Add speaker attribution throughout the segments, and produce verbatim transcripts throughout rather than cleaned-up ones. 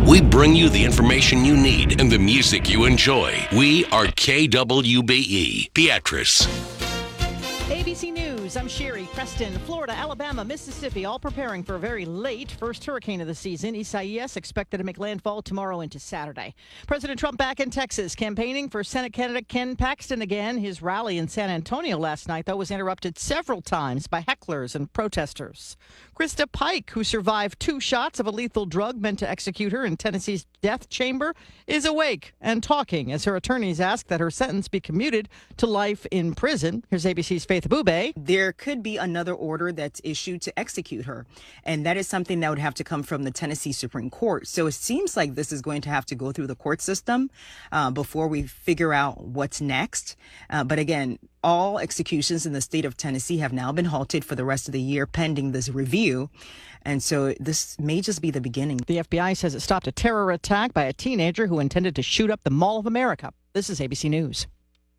Speaker 1: We bring you the information you need and the music you enjoy. We are K W B E, Beatrice.
Speaker 2: A B C News, I'm Sherry. Preston, Florida, Alabama, Mississippi, all preparing for a very late first hurricane of the season. Isaias expected to make landfall tomorrow into Saturday. President Trump back in Texas, campaigning for Senate candidate Ken Paxton again. His rally in San Antonio last night, though, was interrupted several times by hecklers and protesters. Krista Pike, who survived two shots of a lethal drug meant to execute her in Tennessee's death chamber, is awake and talking as her attorneys ask that her sentence be commuted to life in prison. Here's A B C's Faith Boubé.
Speaker 3: There could be another order that's issued to execute her, and that is something that would have to come from the Tennessee Supreme Court. So it seems like this is going to have to go through the court system uh, before we figure out what's next. Uh, but again, all executions in the state of Tennessee have now been halted for the rest of the year pending this review. And so this may just be the beginning.
Speaker 2: The F B I says it stopped a terror attack by a teenager who intended to shoot up the Mall of America. This is A B C News.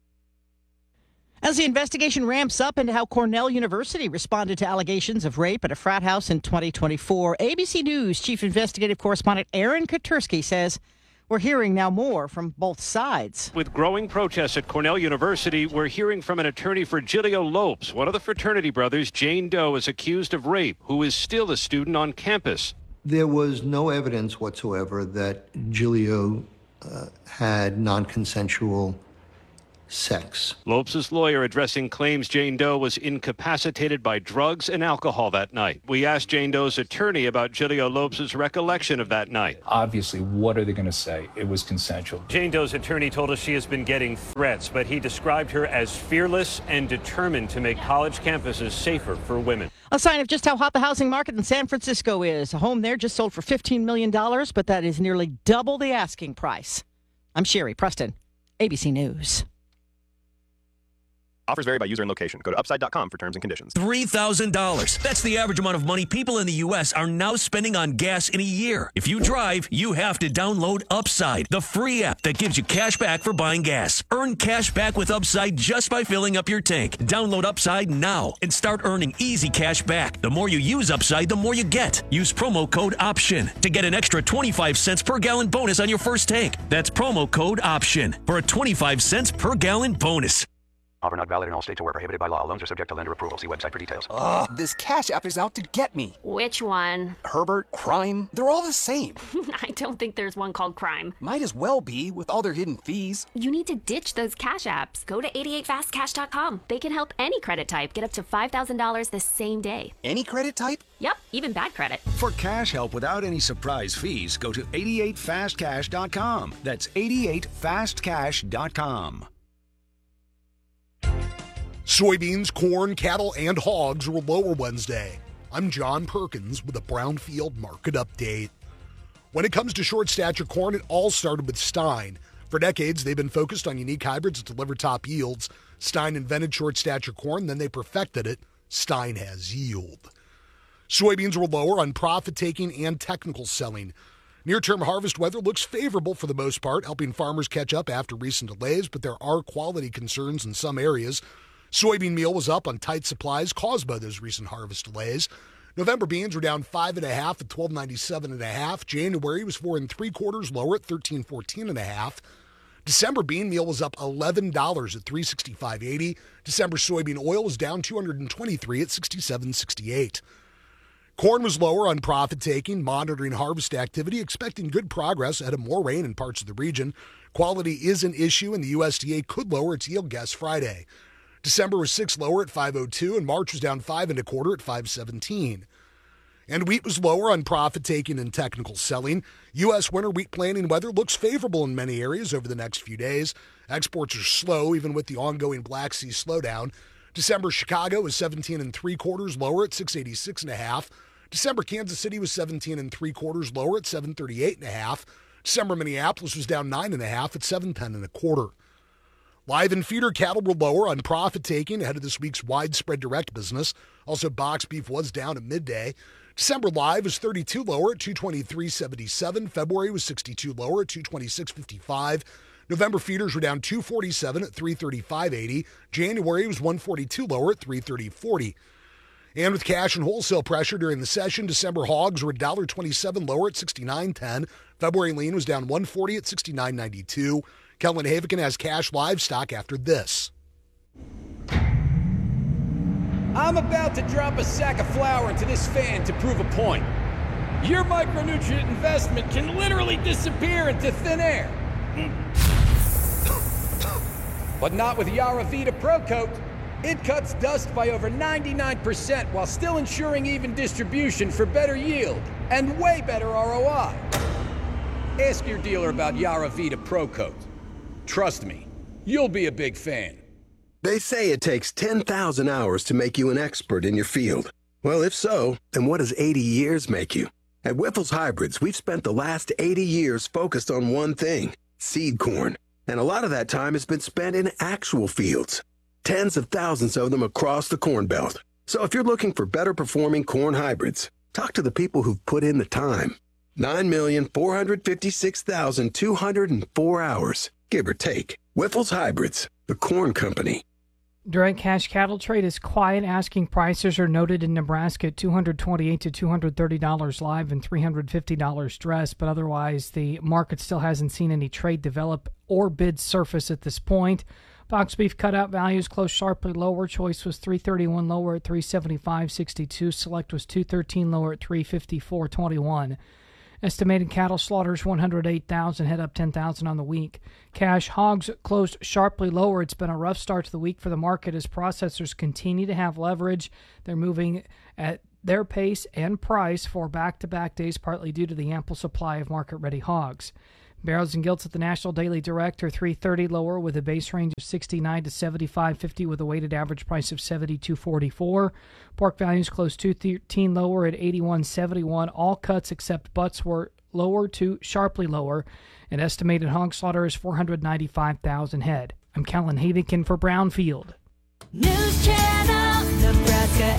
Speaker 2: As the investigation ramps up into how Cornell University responded to allegations of rape at a frat house in twenty twenty-four, A B C News chief investigative correspondent Aaron Katersky says we're hearing now more from both sides.
Speaker 4: With growing protests at Cornell University, we're hearing from an attorney for Giglio Lopes. One of the fraternity brothers, Jane Doe, is accused of rape, who is still a student on campus.
Speaker 5: There was no evidence whatsoever that Giglio uh, had non-consensual sex.
Speaker 4: Lopes' lawyer addressing claims Jane Doe was incapacitated by drugs and alcohol that night. We asked Jane Doe's attorney about Giglio Lopes' recollection of that night.
Speaker 6: Obviously, what are they going to say? It was consensual.
Speaker 4: Jane Doe's attorney told us she has been getting threats, but he described her as fearless and determined to make college campuses safer for women.
Speaker 2: A sign of just how hot the housing market in San Francisco is. A home there just sold for fifteen million dollars, but that is nearly double the asking price. I'm Sherry Preston, A B C News.
Speaker 7: Offers vary by user and location. Go to upside dot com for terms and conditions.
Speaker 8: three thousand dollars. That's the average amount of money people in the U S are now spending on gas in a year. If you drive, you have to download Upside, the free app that gives you cash back for buying gas. Earn cash back with Upside just by filling up your tank. Download Upside now and start earning easy cash back. The more you use Upside, the more you get. Use promo code OPTION to get an extra twenty-five cents per gallon bonus on your first tank. That's promo code OPTION for a twenty-five cents per gallon bonus.
Speaker 9: Offer not valid in all states or where prohibited by law. Loans are subject to lender approval. See website for details.
Speaker 10: Ugh, this Cash App is out to get me.
Speaker 11: Which one?
Speaker 10: Herbert, Crime, they're all the same.
Speaker 11: I don't think there's one called Crime.
Speaker 10: Might as well be, with all their hidden fees.
Speaker 11: You need to ditch those Cash Apps. Go to eighty-eight fast cash dot com. They can help any credit type get up to five thousand dollars the same day.
Speaker 10: Any credit type?
Speaker 11: Yep, even bad credit.
Speaker 12: For cash help without any surprise fees, go to eighty-eight fast cash dot com. That's eighty-eight fast cash dot com.
Speaker 13: Soybeans, corn, cattle, and hogs were lower Wednesday. I'm John Perkins with a Brownfield Market Update. When it comes to short stature corn, it all started with Stein. For decades, they've been focused on unique hybrids that deliver top yields. Stein invented short stature corn, then they perfected it. Stein has yield. Soybeans were lower on profit-taking and technical selling. Near-term harvest weather looks favorable for the most part, helping farmers catch up after recent delays, but there are quality concerns in some areas. Soybean meal was up on tight supplies caused by those recent harvest delays. November beans were down five and a half at twelve ninety-seven and a half. January was four and three quarters lower at thirteen fourteen and a half. December bean meal was up eleven dollars at three sixty-five eighty. December soybean oil was down two hundred twenty-three at sixty-seven sixty-eight. Corn was lower on profit taking, monitoring harvest activity, expecting good progress ahead of more rain in parts of the region. Quality is an issue, and the U S D A could lower its yield guess Friday. December was six lower at five oh two, and March was down five and a quarter at five seventeen. And wheat was lower on profit-taking and technical selling. U S winter wheat planting weather looks favorable in many areas over the next few days. Exports are slow, even with the ongoing Black Sea slowdown. December Chicago was seventeen and three quarters lower at six eighty-six and a half. December Kansas City was seventeen and three quarters lower at seven thirty-eight and a half. December Minneapolis was down nine and a half at seven ten and a quarter. Live and feeder cattle were lower on profit-taking ahead of this week's widespread direct business. Also, box beef was down at midday. December live was thirty-two lower at two twenty-three seventy-seven. February was sixty-two lower at two twenty-six fifty-five. November feeders were down two forty-seven at three thirty-five eighty. January was one forty-two lower at three thirty forty. And with cash and wholesale pressure during the session, December hogs were one dollar twenty-seven lower at sixty-nine ten. February lean was down one forty at sixty-nine ninety-two. Kellen Havikin has cash livestock after this.
Speaker 14: I'm about to drop a sack of flour into this fan to prove a point. Your micronutrient investment can literally disappear into thin air. But not with Yaravita Pro Coat. It cuts dust by over ninety-nine percent while still ensuring even distribution for better yield and way better R O I. Ask your dealer about Yaravita Pro Coat. Trust me, you'll be a big fan.
Speaker 15: They say it takes ten thousand hours to make you an expert in your field. Well, if so, then what does eighty years make you? At Wyffels Hybrids, we've spent the last eighty years focused on one thing, seed corn. And a lot of that time has been spent in actual fields. Tens of thousands of them across the Corn Belt. So if you're looking for better performing corn hybrids, talk to the people who've put in the time. nine million four hundred fifty-six thousand two hundred four hours, give or take. Wyffels Hybrids, the corn company.
Speaker 16: Direct cash cattle trade is quiet. Asking prices are noted in Nebraska at two hundred twenty-eight to two hundred thirty dollars live and three hundred fifty dollars dress, but otherwise the market still hasn't seen any trade develop or bid surface at this point. Box beef cutout values closed sharply lower. Choice was three thirty-one lower at three seventy-five sixty-two. Select was two thirteen lower at three fifty-four twenty-one. Estimated cattle slaughters one hundred eight thousand, head up ten thousand on the week. Cash hogs closed sharply lower. It's been a rough start to the week for the market as processors continue to have leverage. They're moving at their pace and price for back-to-back days, partly due to the ample supply of market-ready hogs. Barrels and gilts at the National Daily Direct are three thirty lower with a base range of sixty-nine to seventy-five fifty with a weighted average price of seventy-two forty-four. Pork values closed two thirteen lower at eighty-one seventy-one. All cuts except butts were lower to sharply lower. An estimated hog slaughter is four hundred ninety-five thousand head. I'm Kellen Havikin for Brownfield.
Speaker 17: News Channel, Nebraska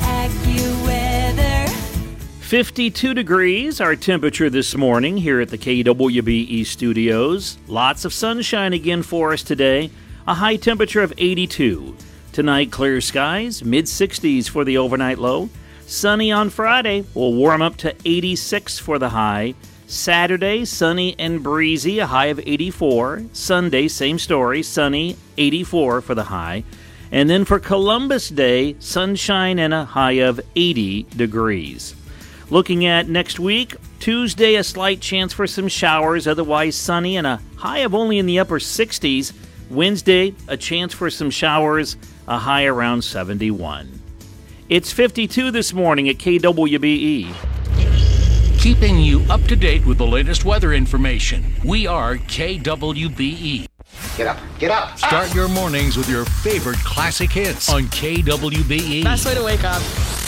Speaker 17: AccuWeather.
Speaker 18: fifty-two degrees, our temperature this morning here at the K W B E studios. Lots of sunshine again for us today. A high temperature of eighty-two. Tonight, clear skies, mid sixties for the overnight low. Sunny on Friday, will warm up to eighty-six for the high. Saturday, sunny and breezy, a high of eighty-four. Sunday, same story, sunny, eighty-four for the high. And then for Columbus Day, sunshine and a high of eighty degrees. Looking at next week, Tuesday, a slight chance for some showers, otherwise sunny and a high of only in the upper sixties. Wednesday, a chance for some showers, a high around seventy-one. It's fifty-two this morning at K W B E.
Speaker 1: Keeping you up to date with the latest weather information. We are K W B E.
Speaker 19: Get up, get up.
Speaker 1: Start your mornings with your favorite classic hits on K W B E.
Speaker 20: Best way to wake up.